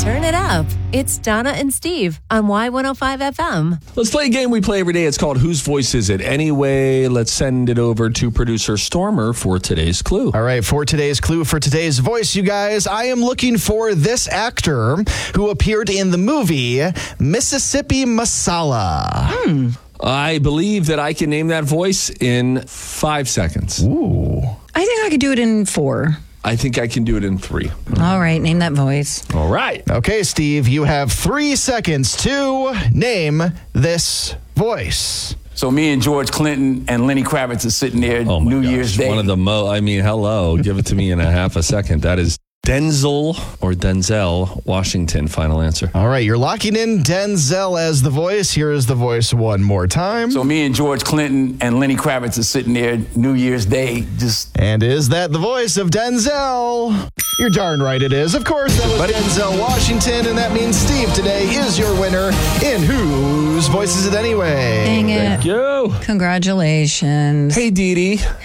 Turn it up. It's Donna and Steve on Y105 FM. Let's play a game we play every day. It's called Whose Voice Is It Anyway? Let's send it over to producer Stormer for today's clue. All right, for today's clue, for today's voice, you guys, I am looking for this actor who appeared in the movie Mississippi Masala. I believe that I can name that voice in 5 seconds. Ooh. I think I could do it in 4. I think I can do it in 3. All right, name that voice. All right. Okay, Steve, you have 3 seconds to name this voice. So me and George Clinton and Lenny Kravitz are sitting there New Year's Day. One of the hello. Give it to me in a half a second. That is Denzel Washington. Final answer. All right, you're locking in Denzel as the voice. Here is the voice one more time. So me and George Clinton and Lenny Kravitz are sitting there New Year's Day And is that the voice of Denzel? You're darn right it is. Of course, that was Denzel Washington, and that means Steve today is your winner in Whose Voice Is It Anyway? Dang it. Thank you. Congratulations. Hey, Dee Dee.